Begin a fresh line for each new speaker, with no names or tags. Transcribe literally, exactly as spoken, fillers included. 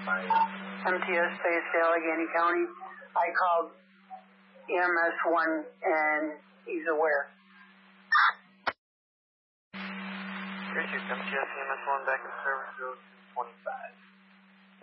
M T S Space, Allegheny County. I called E M S one and he's aware.
Here's your M T S E M S one back in service, zero two twenty-five.